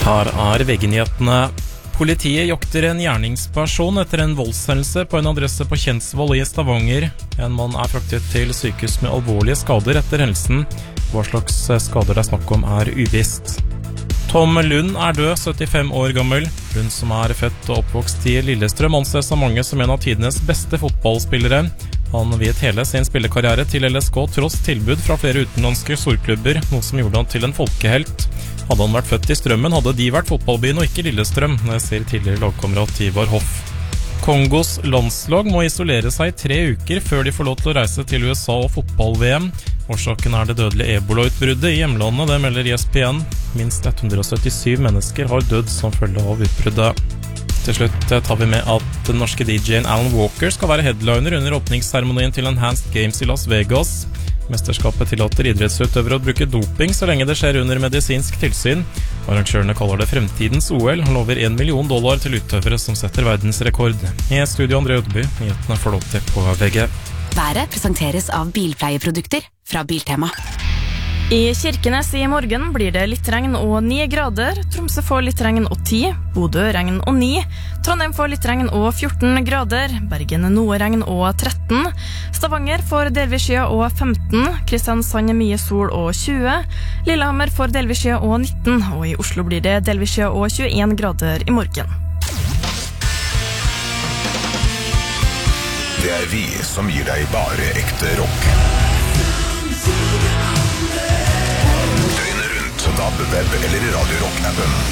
Her VG-nyhetene. Politiet jakter en gjerningsperson etter en voldshendelse på en adresse på Kjensvoll i Stavanger. En mann fraktet til sykehus med alvorlige skader etter hendelsen. Hva slags skader det snakk om uvisst. Tom Lund død, 75 år gammel. Lund som født og oppvokst i Lillestrøm anses av mange som en av tidenes beste fotballspillere. Han viet hele sin spillekarriere til LSK tross tilbud fra flere utenlandske storklubber, noe som gjorde han til en folkehelt. Hadde han vært født i Strømmen, hadde de vært fotballbyen og ikke Lillestrøm, sier tidligere lagkamerat Ivar Hoff. Kongos landslag må isolere seg i 3 uker før de får lov til å reise til USA og fotball-VM. Årsaken det dødelige Ebola-utbruddet i hjemlandet, det melder ESPN. Minst 177 mennesker har dødd som følge av utbruddet. Til slutt tar vi med at den norske DJ-en Alan Walker skal være headliner under åpningsseremonien til Enhanced Games i Las Vegas. Mesterskapet tillater idrettsutøvere å bruke doping så lenge det skjer under medisinsk tilsyn. Arrangørene kaller det fremtidens OL og lover $1 million til utøvere som setter verdensrekord. I studio André Ødeby, nyhetene får lov til på VG. Været presenteres av bilpleieprodukter fra Biltema. I Kirkenes i morgen blir det litt regn og 9 grader. Tromsø får litt regn og 10, Bodø regn og 9, Trondheim får litt regn og 14 grader, Bergen noe regn og 13, Stavanger får delvis skya og 15, Kristiansand mye sol og 20, Lillehammer får delvis skya og 19, og i Oslo blir det delvis skya og 21 grader i morgen. Det vi som gir deg bare ekte rock. Døgnet rundt, DAB, web eller i Radio Rock-appen.